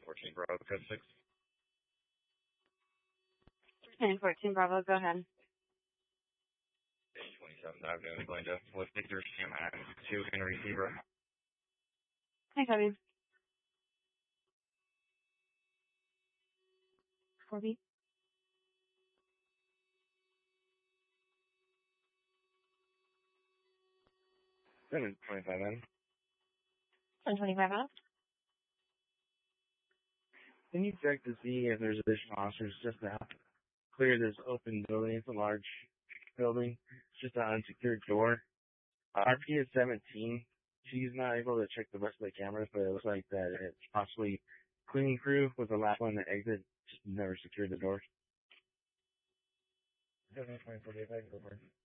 1014 Bravo, code 6. 1014 Bravo, go ahead. 27th Avenue, going to Lift Victor Sam at 2 Henry Zebra. Hi, Cody. 4B. 725 then. 1025 out. Can you check to see if there's additional officers just to clear this open building? It's a large building. It's just an unsecured door. RP is 17. She's not able to check the rest of the cameras, but it looks like that it's possibly cleaning crew was the last one to exit. Just never secured the doors. 724 go for it.